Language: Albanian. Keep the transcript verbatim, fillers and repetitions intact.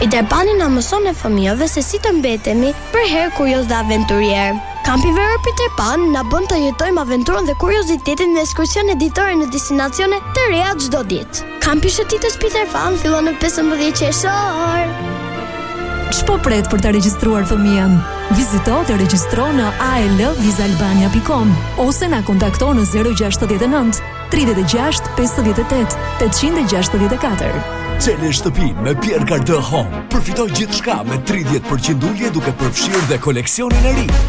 Peter Pani na mëson e fëmijëve se si të mbetemi për herë kurioz dhe aventurier. Kampi veror Peter Pan na bën të jetojmë aventurën dhe kuriozitetin në ekskursione ditore në destinacione të reja çdo ditë. Kampi shëtitës Peter Pan fillon në pesëmbëdhjetë qershor. Ç'po pret për të regjistruar fëmijën? Vizito dhe regjistro në a e l viza albania punkt com ose na kontakto në zero gjashtë nëntë, tridhjetë e gjashtë, pesëdhjetë e tetë, tetëqind e gjashtëdhjetë e katër. Çele shtëpinë me Pierre Cardin Home. Përfitoj gjithçka me tridhjetë përqind ulje duke përfshirë dhe koleksionin e ri.